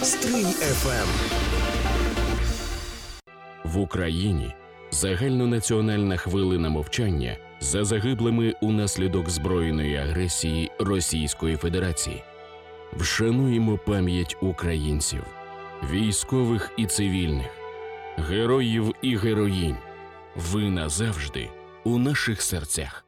Стрий FM. В Україні загальнонаціональна хвилина мовчання за загиблими унаслідок збройної агресії Російської Федерації. Вшануємо пам'ять українців, військових і цивільних, героїв і героїнь. Ви назавжди у наших серцях.